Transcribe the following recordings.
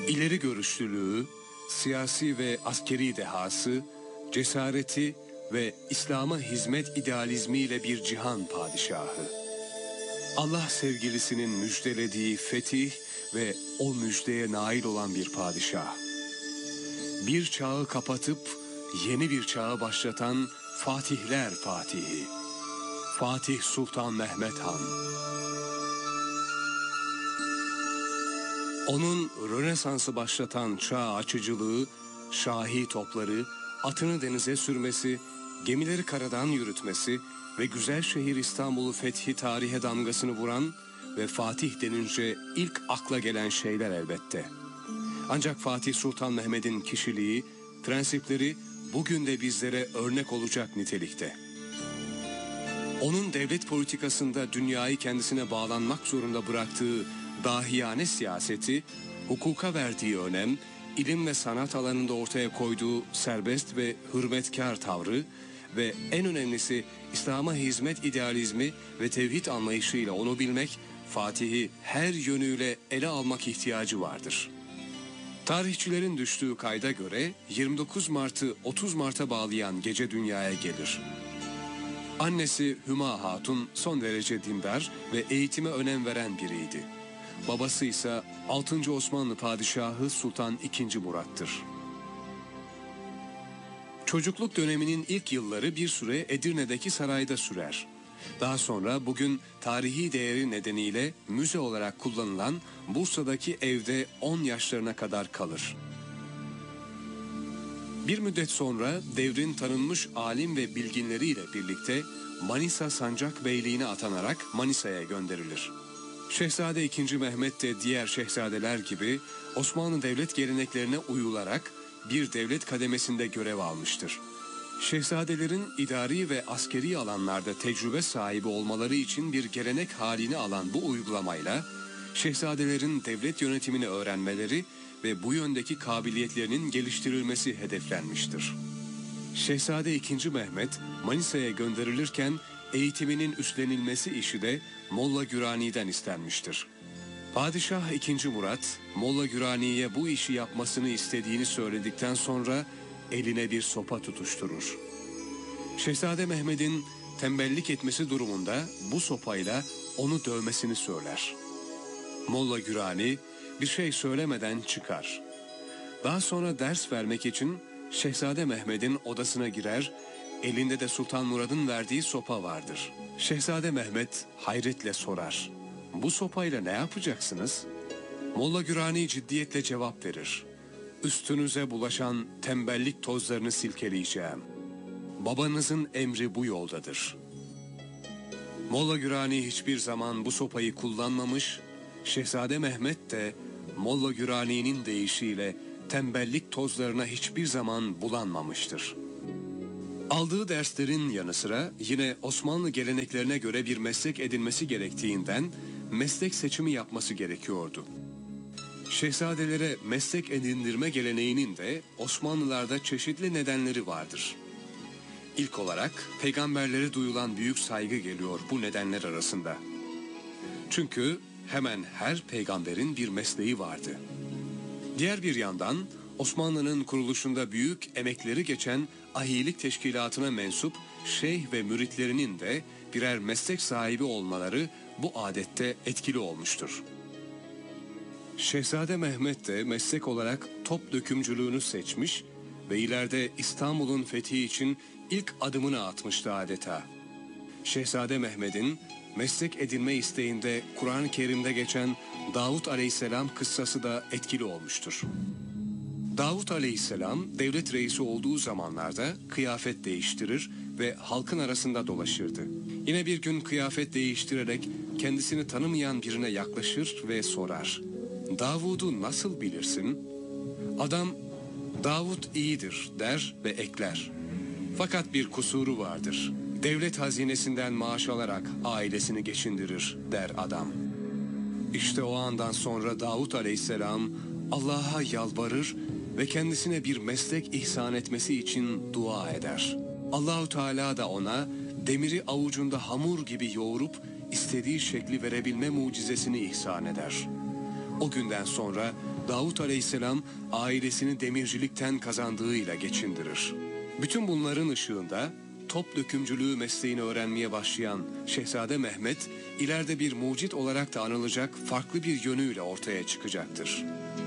İleri görüşlülüğü, siyasi ve askeri dehası, cesareti ve İslam'a hizmet idealizmiyle bir cihan padişahı. Allah sevgilisinin müjdelediği fetih ve o müjdeye nail olan bir padişah. Bir çağı kapatıp yeni bir çağı başlatan Fatihler Fatihi. Fatih Sultan Mehmet Han. Onun Rönesans'ı başlatan çağ açıcılığı, şahi topları, atını denize sürmesi, gemileri karadan yürütmesi ve güzel şehir İstanbul'u fethi tarihe damgasını vuran ve Fatih denince ilk akla gelen şeyler elbette. Ancak Fatih Sultan Mehmet'in kişiliği, prensipleri bugün de bizlere örnek olacak nitelikte. Onun devlet politikasında dünyayı kendisine bağlanmak zorunda bıraktığı dahiyane siyaseti, hukuka verdiği önem, ilim ve sanat alanında ortaya koyduğu serbest ve hürmetkar tavrı ve en önemlisi İslam'a hizmet idealizmi ve tevhid anlayışıyla onu bilmek, Fatih'i her yönüyle ele almak ihtiyacı vardır. Tarihçilerin düştüğü kayda göre 29 Mart'ı 30 Mart'a bağlayan gece dünyaya gelir. Annesi Hüma Hatun son derece dindar ve eğitime önem veren biriydi. Babası ise 6. Osmanlı Padişahı Sultan II. Murat'tır. Çocukluk döneminin ilk yılları bir süre Edirne'deki sarayda sürer. Daha sonra bugün tarihi değeri nedeniyle müze olarak kullanılan Bursa'daki evde 10 yaşlarına kadar kalır. Bir müddet sonra devrin tanınmış alim ve bilginleriyle birlikte Manisa Sancakbeyliğine atanarak Manisa'ya gönderilir. Şehzade II. Mehmet de diğer şehzadeler gibi Osmanlı devlet geleneklerine uyularak bir devlet kademesinde görev almıştır. Şehzadelerin idari ve askeri alanlarda tecrübe sahibi olmaları için bir gelenek halini alan bu uygulamayla şehzadelerin devlet yönetimini öğrenmeleri ve bu yöndeki kabiliyetlerinin geliştirilmesi hedeflenmiştir. Şehzade II. Mehmet Manisa'ya gönderilirken eğitiminin üstlenilmesi işi de Molla Gürani'den istenmiştir. Padişah II. Murat, Molla Gürani'ye bu işi yapmasını istediğini söyledikten sonra eline bir sopa tutuşturur. Şehzade Mehmet'in tembellik etmesi durumunda bu sopayla onu dövmesini söyler. Molla Gürani bir şey söylemeden çıkar. Daha sonra ders vermek için Şehzade Mehmet'in odasına girer, elinde de Sultan Murad'ın verdiği sopa vardır. Şehzade Mehmet hayretle sorar. Bu sopayla ne yapacaksınız? Molla Gürani ciddiyetle cevap verir. Üstünüze bulaşan tembellik tozlarını silkeleyeceğim. Babanızın emri bu yoldadır. Molla Gürani hiçbir zaman bu sopayı kullanmamış, Şehzade Mehmet de Molla Gürani'nin deyişiyle tembellik tozlarına hiçbir zaman bulanmamıştır. Aldığı derslerin yanı sıra yine Osmanlı geleneklerine göre bir meslek edinmesi gerektiğinden meslek seçimi yapması gerekiyordu. Şehzadelere meslek edindirme geleneğinin de Osmanlılarda çeşitli nedenleri vardır. İlk olarak peygamberlere duyulan büyük saygı geliyor bu nedenler arasında. Çünkü hemen her peygamberin bir mesleği vardı. Diğer bir yandan Osmanlı'nın kuruluşunda büyük emekleri geçen ahilik teşkilatına mensup şeyh ve müritlerinin de birer meslek sahibi olmaları bu adette etkili olmuştur. Şehzade Mehmet de meslek olarak top dökümcülüğünü seçmiş ve ileride İstanbul'un fethi için ilk adımını atmıştı adeta. Şehzade Mehmet'in meslek edinme isteğinde Kur'an-ı Kerim'de geçen Davut Aleyhisselam kıssası da etkili olmuştur. Davut Aleyhisselam devlet reisi olduğu zamanlarda kıyafet değiştirir ve halkın arasında dolaşırdı. Yine bir gün kıyafet değiştirerek kendisini tanımayan birine yaklaşır ve sorar. Davud'u nasıl bilirsin? Adam, Davud iyidir der ve ekler. Fakat bir kusuru vardır. Devlet hazinesinden maaş alarak ailesini geçindirir der adam. İşte o andan sonra Davud Aleyhisselam Allah'a yalvarır ve kendisine bir meslek ihsan etmesi için dua eder. Allahu Teala da ona demiri avucunda hamur gibi yoğurup istediği şekli verebilme mucizesini ihsan eder. O günden sonra Davut Aleyhisselam ailesini demircilikten kazandığıyla geçindirir. Bütün bunların ışığında top dökümcülüğü mesleğini öğrenmeye başlayan Şehzade Mehmet, ileride bir mucit olarak da anılacak farklı bir yönüyle ortaya çıkacaktır.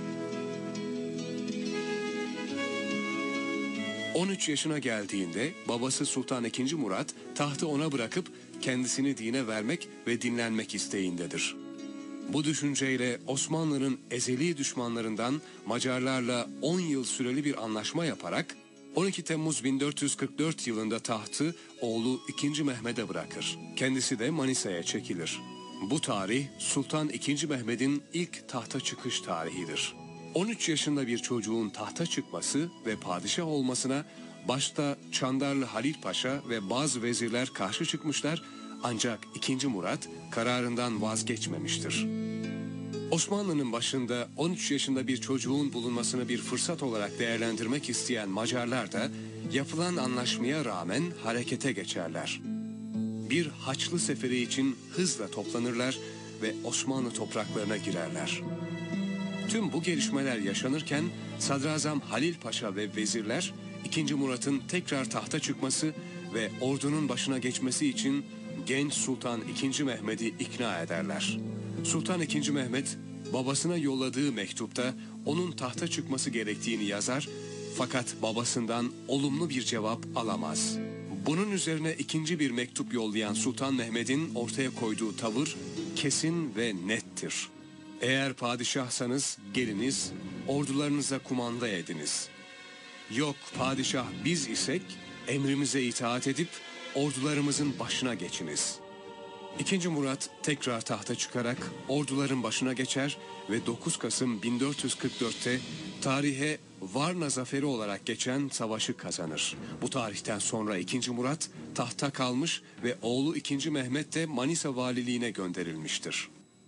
13 yaşına geldiğinde babası Sultan II. Murat tahtı ona bırakıp kendisini dine vermek ve dinlenmek isteğindedir. Bu düşünceyle Osmanlı'nın ezeli düşmanlarından Macarlarla 10 yıl süreli bir anlaşma yaparak 12 Temmuz 1444 yılında tahtı oğlu II. Mehmet'e bırakır. Kendisi de Manisa'ya çekilir. Bu tarih Sultan II. Mehmet'in ilk tahta çıkış tarihidir. 13 yaşında bir çocuğun tahta çıkması ve padişah olmasına başta Çandarlı Halil Paşa ve bazı vezirler karşı çıkmışlar, ancak II. Murat kararından vazgeçmemiştir. Osmanlı'nın başında 13 yaşında bir çocuğun bulunmasını bir fırsat olarak değerlendirmek isteyen Macarlar da yapılan anlaşmaya rağmen harekete geçerler. Bir Haçlı seferi için hızla toplanırlar ve Osmanlı topraklarına girerler. Tüm bu gelişmeler yaşanırken Sadrazam Halil Paşa ve vezirler II. Murat'ın tekrar tahta çıkması ve ordunun başına geçmesi için genç Sultan II. Mehmet'i ikna ederler. Sultan II. Mehmet babasına yolladığı mektupta onun tahta çıkması gerektiğini yazar, fakat babasından olumlu bir cevap alamaz. Bunun üzerine ikinci bir mektup yollayan Sultan Mehmet'in ortaya koyduğu tavır kesin ve nettir. Eğer padişahsanız geliniz, ordularınıza kumanda ediniz. Yok padişah biz isek emrimize itaat edip ordularımızın başına geçiniz. II. Murat tekrar tahta çıkarak orduların başına geçer ve 9 Kasım 1444'te tarihe Varna Zaferi olarak geçen savaşı kazanır. Bu tarihten sonra II. Murat tahta kalmış ve oğlu II. Mehmet de Manisa valiliğine gönderilmiştir.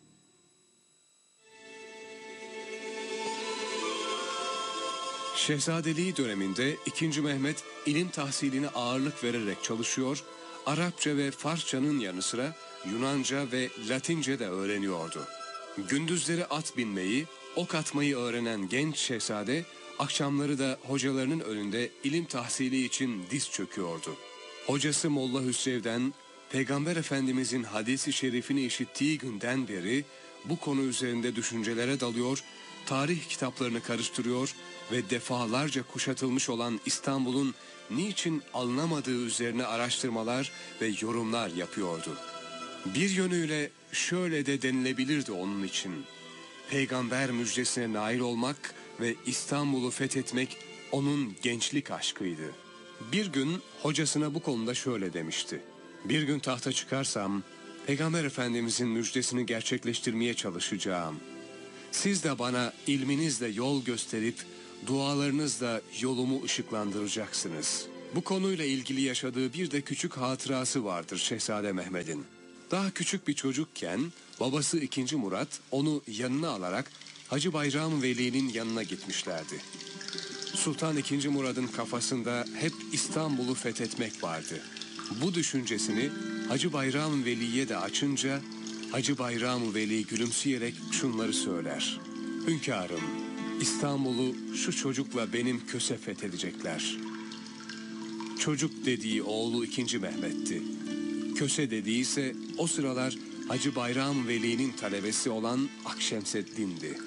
Şehzadeliği döneminde II. Mehmet ilim tahsiline ağırlık vererek çalışıyor, Arapça ve Farsçanın yanı sıra Yunanca ve Latince de öğreniyordu. Gündüzleri at binmeyi, ok atmayı öğrenen genç şehzade, akşamları da hocalarının önünde ilim tahsili için diz çöküyordu. Hocası Molla Hüsrev'den Peygamber Efendimizin hadisi şerifini işittiği günden beri bu konu üzerinde düşüncelere dalıyor, tarih kitaplarını karıştırıyor ve defalarca kuşatılmış olan İstanbul'un niçin alınamadığı üzerine araştırmalar ve yorumlar yapıyordu. Bir yönüyle şöyle de denilebilirdi onun için: peygamber müjdesine nail olmak ve İstanbul'u fethetmek onun gençlik aşkıydı. Bir gün hocasına bu konuda şöyle demişti: bir gün tahta çıkarsam Peygamber Efendimizin müjdesini gerçekleştirmeye çalışacağım. Siz de bana ilminizle yol gösterip dualarınızla yolumu ışıklandıracaksınız. Bu konuyla ilgili yaşadığı bir de küçük hatırası vardır Şehzade Mehmet'in. Daha küçük bir çocukken babası II. Murat onu yanına alarak Hacı Bayram Veli'nin yanına gitmişlerdi. Sultan II. Murad'ın kafasında hep İstanbul'u fethetmek vardı. Bu düşüncesini Hacı Bayram Veli'ye de açınca Hacı Bayram Veli gülümseyerek şunları söyler: "Hünkârım, İstanbul'u şu çocukla benim köse fethedecekler." Çocuk dediği oğlu II. Mehmet'ti. Köse dediği ise o sıralar Hacı Bayram Veli'nin talebesi olan Akşemseddin'di.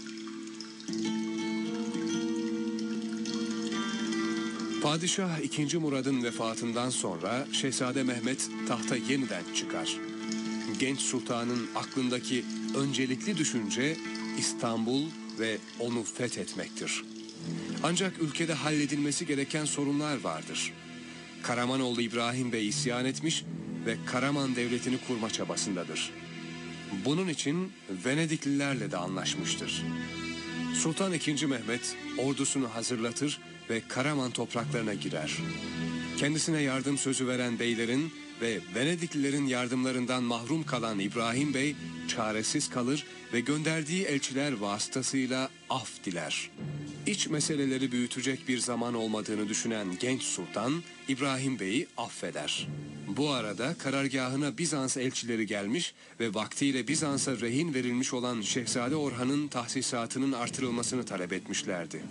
Padişah II. Murad'ın vefatından sonra Şehzade Mehmet tahta yeniden çıkar. Genç sultanın aklındaki öncelikli düşünce İstanbul ve onu fethetmektir. Ancak ülkede halledilmesi gereken sorunlar vardır. Karamanoğlu İbrahim Bey isyan etmiş ve Karaman devletini kurma çabasındadır. Bunun için Venediklilerle de anlaşmıştır. Sultan II. Mehmet ordusunu hazırlatır ve Karaman topraklarına girer. Kendisine yardım sözü veren beylerin ve Venediklilerin yardımlarından mahrum kalan İbrahim Bey çaresiz kalır ve gönderdiği elçiler vasıtasıyla af diler. İç meseleleri büyütecek bir zaman olmadığını düşünen genç sultan İbrahim Bey'i affeder. Bu arada karargahına Bizans elçileri gelmiş ve vaktiyle Bizans'a rehin verilmiş olan Şehzade Orhan'ın tahsisatının artırılmasını talep etmişlerdi.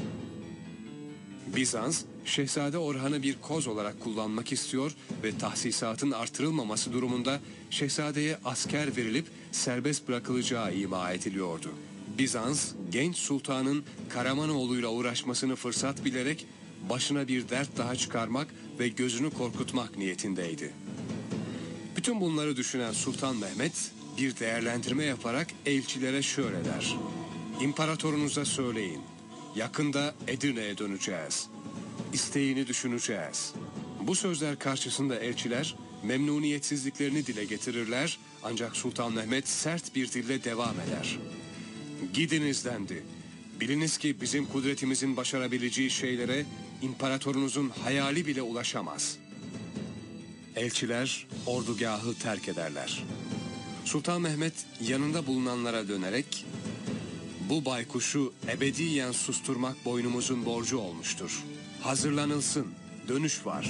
Bizans, Şehzade Orhan'ı bir koz olarak kullanmak istiyor ve tahsisatın artırılmaması durumunda Şehzade'ye asker verilip serbest bırakılacağı ima ediliyordu. Bizans, genç sultanın Karamanoğlu'yla uğraşmasını fırsat bilerek başına bir dert daha çıkarmak ve gözünü korkutmak niyetindeydi. Bütün bunları düşünen Sultan Mehmet bir değerlendirme yaparak elçilere şöyle der: İmparatorunuza söyleyin, yakında Edirne'ye döneceğiz. İsteğini düşüneceğiz. Bu sözler karşısında elçiler memnuniyetsizliklerini dile getirirler, ancak Sultan Mehmet sert bir dille devam eder. Gidiniz dendi. Biliniz ki bizim kudretimizin başarabileceği şeylere imparatorunuzun hayali bile ulaşamaz. Elçiler ordugahı terk ederler. Sultan Mehmet yanında bulunanlara dönerek, bu baykuşu ebediyen susturmak boynumuzun borcu olmuştur. Hazırlanılsın, dönüş var.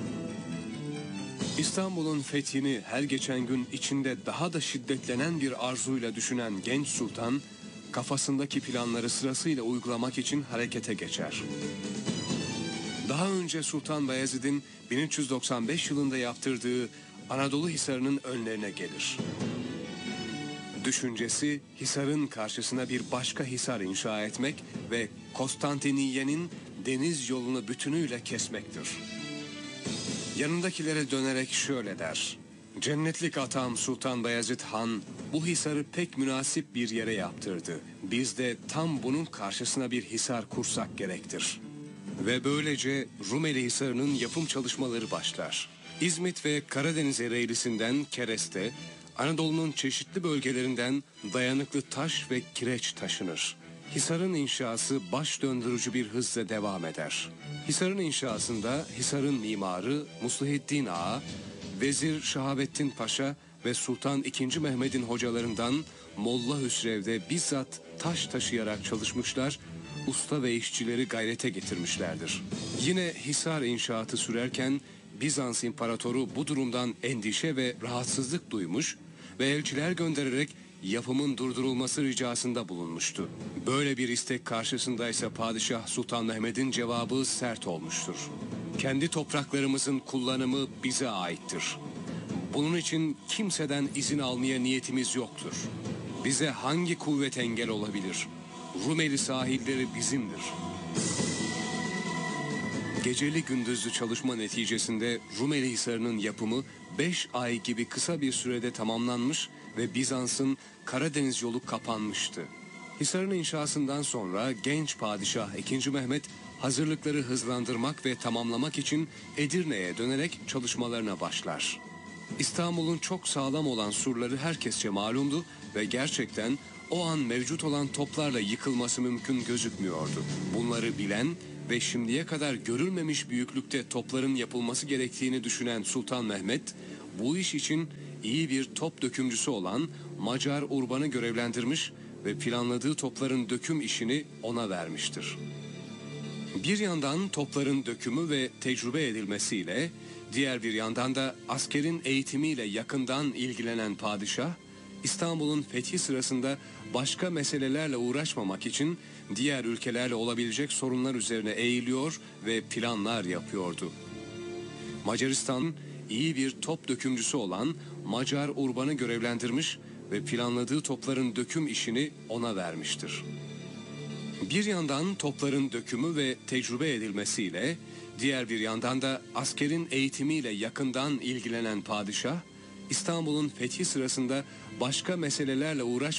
İstanbul'un fethini her geçen gün içinde daha da şiddetlenen bir arzuyla düşünen genç sultan, kafasındaki planları sırasıyla uygulamak için harekete geçer. Daha önce Sultan Bayezid'in 1395 yılında yaptırdığı Anadolu Hisarı'nın önlerine gelir. Düşüncesi, Hisar'ın karşısına bir başka Hisar inşa etmek ve Konstantiniye'nin deniz yolunu bütünüyle kesmektir. Yanındakilere dönerek şöyle der: Cennetlik atam Sultan Bayezid Han bu hisarı pek münasip bir yere yaptırdı. Biz de tam bunun karşısına bir hisar kursak gerektir. Ve böylece Rumeli Hisarı'nın yapım çalışmaları başlar. İzmit ve Karadeniz Ereğlisi'nden kereste, Anadolu'nun çeşitli bölgelerinden dayanıklı taş ve kireç taşınır. Hisarın inşası baş döndürücü bir hızla devam eder. Hisarın inşasında Hisarın mimarı Muslihiddin Ağa, Vezir Şahabettin Paşa ve Sultan II. Mehmet'in hocalarından Molla Hüsrev'de bizzat taş taşıyarak çalışmışlar, usta ve işçileri gayrete getirmişlerdir. Yine Hisar inşaatı sürerken Bizans İmparatoru bu durumdan endişe ve rahatsızlık duymuş ve elçiler göndererek yapımın durdurulması ricasında bulunmuştu. Böyle bir istek karşısında ise Padişah Sultan Mehmet'in cevabı sert olmuştur. Kendi topraklarımızın kullanımı bize aittir. Bunun için kimseden izin almaya niyetimiz yoktur. Bize hangi kuvvet engel olabilir? Rumeli sahilleri bizimdir. Geceli gündüzlü çalışma neticesinde Rumeli Hisarı'nın yapımı 5 ay gibi kısa bir sürede tamamlanmış ve Bizans'ın Karadeniz yolu kapanmıştı. Hisarın inşasından sonra genç padişah II. Mehmet hazırlıkları hızlandırmak ve tamamlamak için Edirne'ye dönerek çalışmalarına başlar. İstanbul'un çok sağlam olan surları herkesçe malumdu ve gerçekten o an mevcut olan toplarla yıkılması mümkün gözükmüyordu. Bunları bilen ve şimdiye kadar görülmemiş büyüklükte topların yapılması gerektiğini düşünen Sultan Mehmet, bu iş için iyi bir top dökümcüsü olan Macar Urban'ı görevlendirmiş ve planladığı topların döküm işini ona vermiştir. Bir yandan topların dökümü ve tecrübe edilmesiyle, diğer bir yandan da askerin eğitimiyle yakından ilgilenen padişah, İstanbul'un fethi sırasında başka meselelerle uğraşmamak için diğer ülkelerle olabilecek sorunlar üzerine eğiliyor ve planlar yapıyordu. Macaristan iyi bir top dökümcüsü olan Macar Urban'ı görevlendirmiş ve planladığı topların döküm işini ona vermiştir. Bir yandan topların dökümü ve tecrübe edilmesiyle, diğer bir yandan da askerin eğitimiyle yakından ilgilenen padişah, İstanbul'un fethi sırasında başka meselelerle